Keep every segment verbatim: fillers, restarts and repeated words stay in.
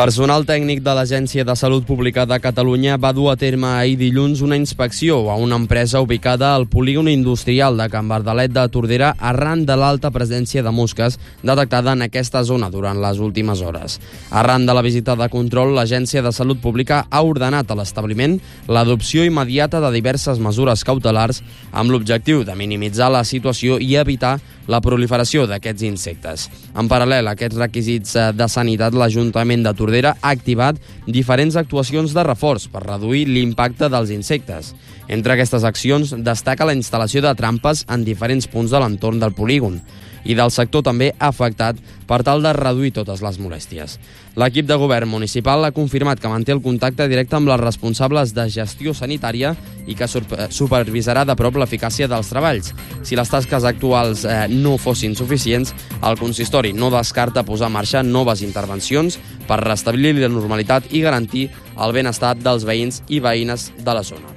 Personal tècnic de l'Agència de Salut Pública de Catalunya va dur a terme ahir dilluns una inspecció a una empresa ubicada al polígon industrial de Can Bardalet de Tordera arran de l'alta presència de mosques detectada en aquesta zona durant les últimes hores. Arran de la visita de control, l'Agència de Salut Pública ha ordenat a l'establiment l'adopció immediata de diverses mesures cautelars amb l'objectiu de minimitzar la situació i evitar la proliferació d'aquests insectes. En paral·lel a aquests requisits de sanitat, l'Ajuntament de Tordera ha activat diferents actuacions de reforç per reduir l'impacte dels insectes. Entre aquestes accions destaca la instal·lació de trampes en diferents punts de l'entorn del polígon i del sector també afectat per tal de reduir totes les molèsties. L'equip de govern municipal ha confirmat que manté el contacte directe amb les responsables de gestió sanitària i que supervisarà de prop l'eficàcia dels treballs. Si les tasques actuals eh, no fossin suficients, el consistori no descarta posar en marxa noves intervencions per restablir la normalitat i garantir el benestar dels veïns i veïnes de la zona.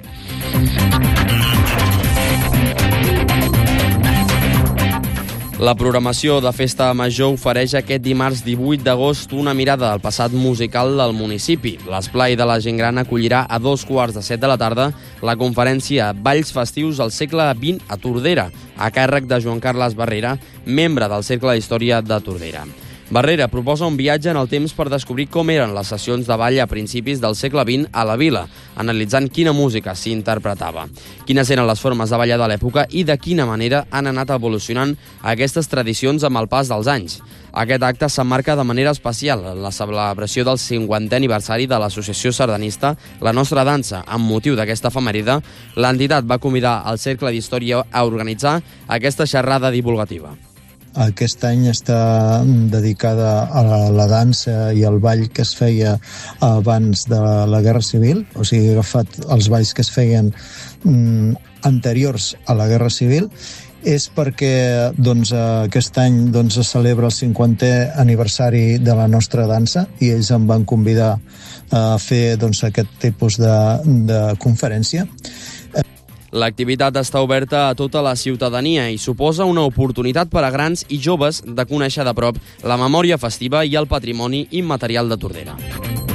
La programació de Festa Major ofereix aquest dimarts divuit d'agost una mirada al passat musical del municipi. L'esplai de la gent gran acollirà a dos quarts de set de la tarda la conferència Balls Festius al segle vint a Tordera, a càrrec de Joan Carles Barrera, membre del Cercle d'Història de Tordera. Barrera proposa un viatge en el temps per descobrir com eren les sessions de ball a principis del segle vint a la vila, analitzant quina música s'hi interpretava, quines eren les formes de ballar de l'època i de quina manera han anat evolucionant aquestes tradicions amb el pas dels anys. Aquest acte s'emmarca de manera especial en la celebració del cinquantè aniversari de l'associació sardanista La Nostra Dansa. Amb motiu d'aquesta efemèride, l'entitat va convidar el Cercle d'Història a organitzar aquesta xerrada divulgativa. Aquest any està dedicada a la dansa i al ball que es feia abans de la Guerra Civil, o sigui, he agafat els balls que es feien mm, anteriors a la Guerra Civil. És perquè doncs, aquest any doncs, es celebra el cinquantè aniversari de la nostra dansa i ells em van convidar a fer doncs, aquest tipus de, de conferència. L'activitat està oberta a tota la ciutadania i suposa una oportunitat per a grans i joves de conèixer de prop la memòria festiva i el patrimoni immaterial de Tordera.